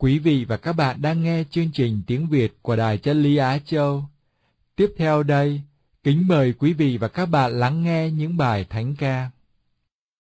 Quý vị và các bạn đang nghe chương trình tiếng Việt của Đài Chân Lý Á Châu. Tiếp theo đây, kính mời quý vị và các bạn lắng nghe những bài thánh ca.